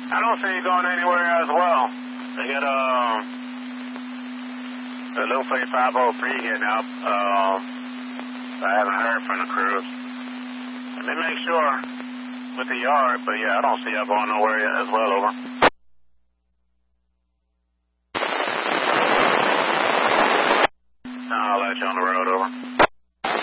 I don't see you going anywhere as well. They got the Lupe 503 here now. I haven't heard from the crews. Let me make sure with the yard, but yeah, I don't see y'all going nowhere as well, over.